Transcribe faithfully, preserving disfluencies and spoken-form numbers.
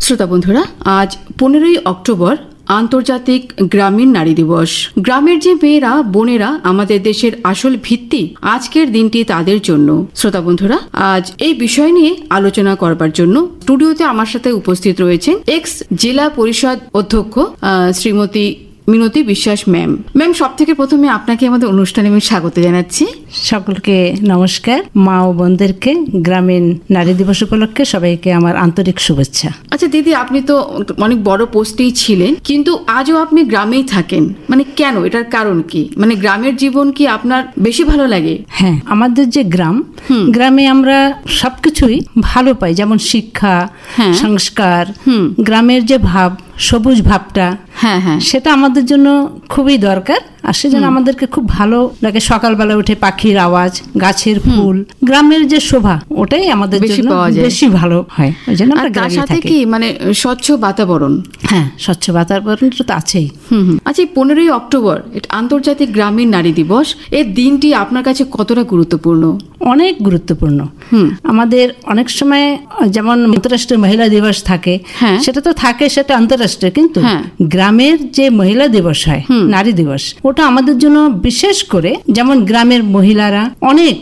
শ্রোতা বন্ধুরা, আজ পনেরোই অক্টোবর আন্তর্জাতিক গ্রামীণ নারী দিবস। গ্রামের যে মেয়েরা, বোনেরা আমাদের দেশের আসল ভিত্তি, আজকের দিনটি তাদের জন্য। শ্রোতা বন্ধুরা, আজ এই বিষয় নিয়ে আলোচনা করবার জন্য স্টুডিওতে আমার সাথে উপস্থিত রয়েছেন এক্স জেলা পরিষদ অধ্যক্ষ শ্রীমতী মিনতি বিশ্বাস ম্যাম। ম্যাম, সব থেকে প্রথমে আপনাকে আমাদের অনুষ্ঠানে আমি স্বাগত জানাচ্ছি। সকলকে নমস্কার। মা ও বোনদেরকে গ্রামীণ নারী দিবস উপলক্ষে সবাইকে আমার আন্তরিক শুভেচ্ছা। আচ্ছা দিদি, আপনি তো অনেক বড় পোস্টেই ছিলেন, কিন্তু আজও আপনি গ্রামেই থাকেন, মানে কেন? এটার কারণ কি? মানে গ্রামের জীবন কি আপনার বেশি ভালো লাগে? হ্যাঁ, আমাদের যে গ্রাম, গ্রামে আমরা সবকিছুই ভালো পাই, যেমন শিক্ষা, সংস্কার, গ্রামের যে ভাব, সবুজ ভাবটা, হ্যাঁ হ্যাঁ সেটা আমাদের জন্য খুবই দরকার। আর সেজন্য আমাদেরকে খুব ভালো লাগে সকালবেলা উঠে পাখির আওয়াজ, গাছের ফুল, গ্রামের যে শোভা, ওটাই আমাদের জন্য বেশি ভালো হয়। ওই জন্য আমরা তার সাথে কি মানে স্বচ্ছ বাতাবরণ। হ্যাঁ, স্বচ্ছ বাতাবরণ তো আছেই। হুম আচ্ছা, এই পনেরোই অক্টোবর আন্তর্জাতিক গ্রামীণ নারী দিবস, এর দিনটি আপনার কাছে কতটা গুরুত্বপূর্ণ? অনেক গুরুত্বপূর্ণ। আমাদের অনেক সময় যেমন আন্তর্রাষ্ট্রীয় মহিলা দিবস থাকে, সেটা তো থাকে, সেটা আন্তর্রাষ্ট্রীয়, কিন্তু গ্রামের যে মহিলা দিবস হয়, নারী দিবস, ওটা আমাদের জন্য বিশেষ করে, যেমন গ্রামের মহিলারা অনেক